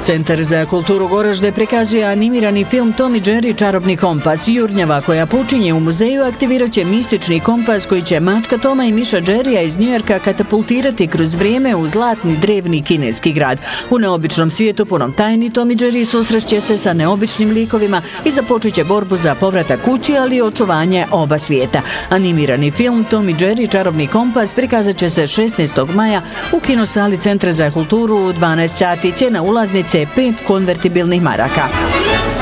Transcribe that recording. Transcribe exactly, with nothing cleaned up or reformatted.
Centar za kulturu Goražde prikazuje animirani film Tom i Jerry Čarobni kompas. Jurnjava koja počinje u muzeju aktivirat će mistični kompas koji će mačka Toma i miša Jerrya iz Njujorka katapultirati kroz vrijeme u zlatni drevni kineski grad. U neobičnom svijetu punom tajni Tom i Jerry susreće se sa neobičnim likovima i započet će borbu za povratak kući, ali i očuvanje oba svijeta. Animirani film Tom i Jerry Čarobni kompas prikazat će se šesnaestog maja u kinosali Centra za kulturu u dvanaest sati. Cijena ulaznice je pet konvertibilnih maraka.